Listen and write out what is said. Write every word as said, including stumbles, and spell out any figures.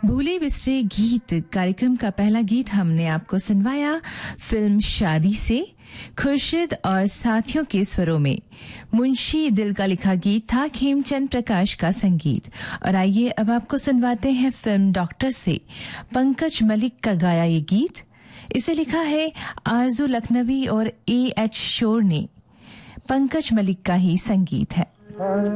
भूले बिसरे गीत कार्यक्रम का पहला गीत हमने आपको सुनवाया फिल्म शादी से खुर्शीद और साथियों के स्वरों में। मुंशी दिल का लिखा गीत था, खेमचंद प्रकाश का संगीत। और आइए अब आपको सुनवाते हैं फिल्म डॉक्टर से पंकज मलिक का गाया ये गीत। इसे लिखा है आरजू लखनवी और ए एच शोर ने। पंकज मलिक का ही संगीत है।